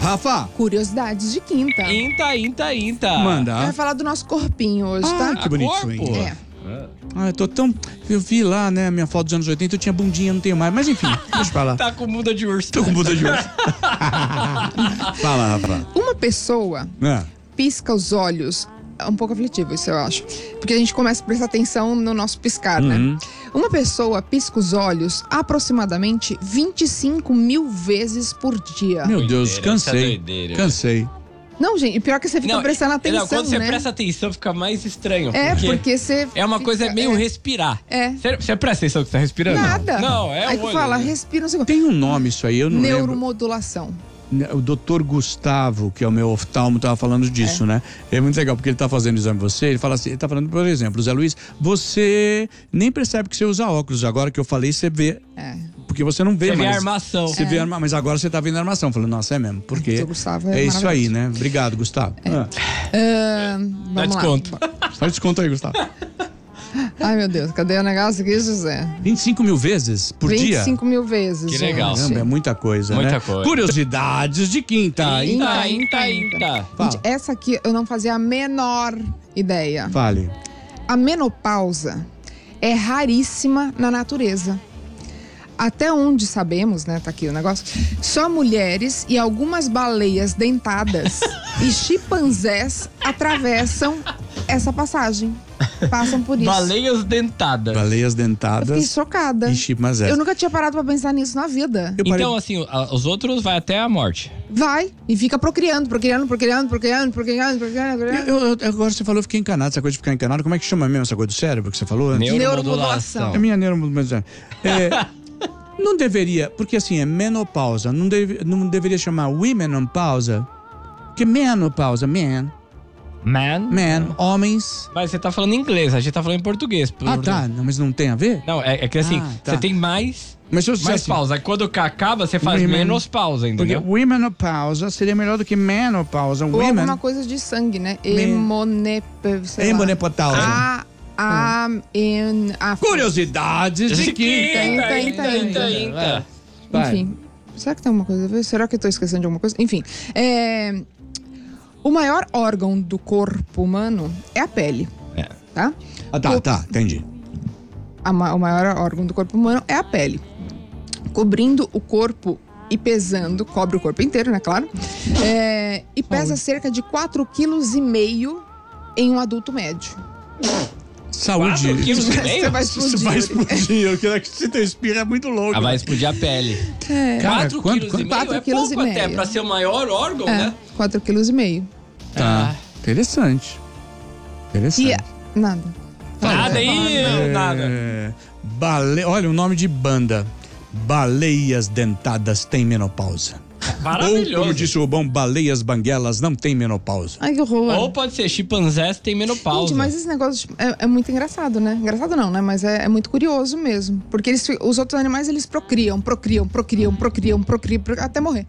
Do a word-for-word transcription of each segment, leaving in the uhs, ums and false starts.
Rafa. Curiosidades de quinta. Inta, inta, inta. Manda. Vai falar do nosso corpinho hoje, Ah, tá? que bonito. Corpo. É. Ah, eu tô tão... Eu vi lá, né, minha foto dos anos oitenta, eu tinha bundinha, não tenho mais. Mas enfim, deixa eu falar. Tá com bunda de urso. Tô com bunda de urso. Fala, Rafa. Uma pessoa É. pisca os olhos. É um pouco aflitivo isso, eu acho. Porque a gente começa a prestar atenção no nosso piscar, Uhum. né? Uma pessoa pisca os olhos aproximadamente vinte e cinco mil vezes por dia. Meu Deus, Doideira, cansei. essa doideira. Cansei. Não, gente, e pior que você fica Não, prestando atenção, não, quando você né? presta atenção, fica mais estranho. É, porque, porque você... é uma fica- coisa meio é. respirar. É. Você, você presta atenção que você tá respirando? Nada. Não, é Aí o que olho, fala, né? respira um segundo. Tem um nome isso aí, eu não lembro. Neuromodulação. O doutor Gustavo, que é o meu oftalmo, tava falando disso, né? É muito legal, porque ele tá fazendo exame em você, ele fala assim, ele tá falando, por exemplo, Zé Luiz, você nem percebe que você usa óculos. Agora que eu falei, você vê. É. Porque você não vê Você vê mais. a armação. Você vê a arma, mas agora você tá vendo a armação. Falando, nossa, é mesmo. Porque doutor Gustavo é é isso aí, maravilhoso. né? Obrigado, Gustavo. Ah, Ah, Dá vamos desconto. lá. faz desconto aí, Gustavo. Ai, meu Deus, cadê o negócio aqui, José? vinte e cinco mil vezes por vinte dia? e cinco mil vezes, Que gente. legal. Caramba, é muita coisa, Muita né? coisa. Curiosidades de quinta. hein? Inta, Inta, inta, inta. Fala. Gente, essa aqui eu não fazia a menor ideia. Fale. A menopausa é raríssima na natureza. Até onde sabemos, né, tá aqui o negócio, só mulheres e algumas baleias dentadas e chimpanzés atravessam essa passagem. Passam por isso. Baleias dentadas. Baleias Eu fiquei dentadas chocada. e chimpanzés. Eu nunca tinha parado pra pensar nisso na vida. Eu parei- Então, assim, a- os outros vai até a morte. Vai e fica procriando, procriando, procriando, procriando, procriando, procriando, procriando. Eu, eu- agora você falou, eu fiquei encanado. Essa coisa de ficar encanado, como é que chama mesmo essa coisa do cérebro que você falou antes? Neuromodulação. É minha neuromodulação. É, não deveria, porque assim, é menopausa. Não, deve, não deveria chamar womenopausa? Porque menopausa, man, Man. man, homens. Mas você tá falando em inglês, a gente tá falando em português. Ah, tá. Não, mas não tem a ver? Não, é, é que assim, Ah, tá. você tem mais, Mas se eu mais dissesse- pausa. Aí quando acaba, você faz Women- menos pausa, Porque entendeu? womenopausa seria melhor do que menopausa. Ou Women. alguma coisa de sangue, né? Hemonep... sei lá. Hemonepausa. A, a, en, a... Curiosidades de quinta. Inta, inta, inta, inta, inta. inta. Vai. Enfim, será que tem alguma coisa a ver? Será que eu tô esquecendo de alguma coisa? Enfim, é... o maior órgão do corpo humano é a pele, É. tá? Ah, tá, O- tá, entendi. a ma- o maior órgão do corpo humano é a pele. Cobrindo o corpo e pesando, cobre o corpo inteiro, né, claro? É, e pesa cerca de quatro vírgula cinco quilos em um adulto médio. Saúde. Quatro quilos e meio? Você vai Isso explodir. vai explodir. Eu quero que se teu espirro é muito louco. Ah, vai explodir a pele. É, Cara, quatro quanto- quilos e meio quatro é quilos e pouco até meio. pra ser o maior órgão, é, né? quatro vírgula cinco quilos. Tá. Interessante. Interessante. E é- nada. Nada aí, É, nada. Bale... Olha o nome de banda. Baleias dentadas têm menopausa. Ou, Maravilhoso. como disse o bom, baleias banguelas não têm menopausa. Ai, que horror. Ou pode ser chimpanzés tem menopausa. Gente, mas esse negócio é, é muito engraçado, né? Engraçado não, né? Mas é, é muito curioso mesmo. Porque eles, os outros animais, eles procriam, procriam, procriam, procriam, procriam, procriam até morrer.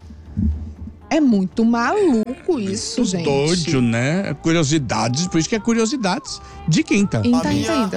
É muito maluco isso, gente. Doido, né? Curiosidades, por isso que é curiosidades de quinta. Inta, inta, inta.